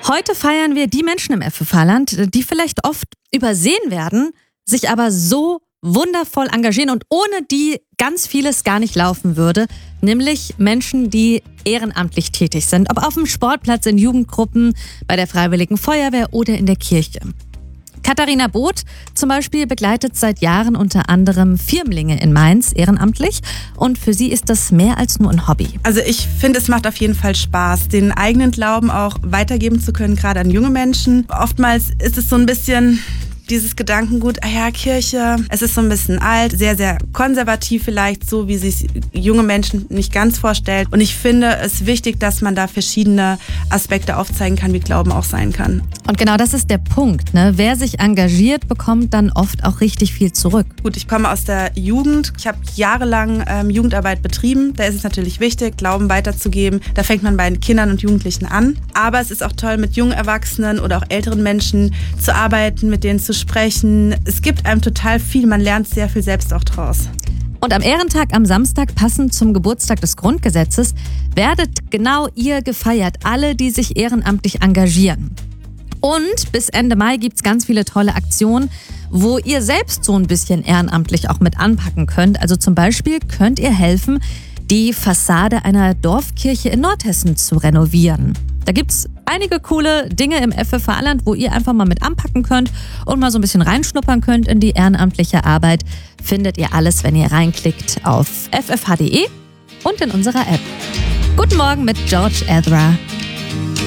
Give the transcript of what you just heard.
Heute feiern wir die Menschen im FFH-Land, die vielleicht oft übersehen werden, sich aber so wundervoll engagieren und ohne die ganz vieles gar nicht laufen würde, nämlich Menschen, die ehrenamtlich tätig sind, ob auf dem Sportplatz, in Jugendgruppen, bei der Freiwilligen Feuerwehr oder in der Kirche. Katharina Both zum Beispiel begleitet seit Jahren unter anderem Firmlinge in Mainz ehrenamtlich und für sie ist das mehr als nur ein Hobby. Also ich finde, es macht auf jeden Fall Spaß, den eigenen Glauben auch weitergeben zu können, gerade an junge Menschen. Oftmals ist es so ein bisschen dieses Gedankengut, Kirche, es ist so ein bisschen alt, sehr, sehr konservativ vielleicht, so wie sich junge Menschen nicht ganz vorstellen. Und ich finde es wichtig, dass man da verschiedene Aspekte aufzeigen kann, wie Glauben auch sein kann. Und genau das ist der Punkt, ne? Wer sich engagiert, bekommt dann oft auch richtig viel zurück. Gut, ich komme aus der Jugend. Ich habe jahrelang Jugendarbeit betrieben. Da ist es natürlich wichtig, Glauben weiterzugeben. Da fängt man bei Kindern und Jugendlichen an. Aber es ist auch toll, mit jungen Erwachsenen oder auch älteren Menschen zu arbeiten, mit denen zu sprechen. Es gibt einem total viel. Man lernt sehr viel selbst auch draus. Und am Ehrentag am Samstag, passend zum Geburtstag des Grundgesetzes, werdet genau ihr gefeiert. Alle, die sich ehrenamtlich engagieren. Und bis Ende Mai gibt's ganz viele tolle Aktionen, wo ihr selbst so ein bisschen ehrenamtlich auch mit anpacken könnt. Also zum Beispiel könnt ihr helfen, die Fassade einer Dorfkirche in Nordhessen zu renovieren. Da gibt's einige coole Dinge im FFH-Land, wo ihr einfach mal mit anpacken könnt und mal so ein bisschen reinschnuppern könnt in die ehrenamtliche Arbeit. Findet ihr alles, wenn ihr reinklickt auf ffh.de und in unserer App. Guten Morgen mit George Ezra.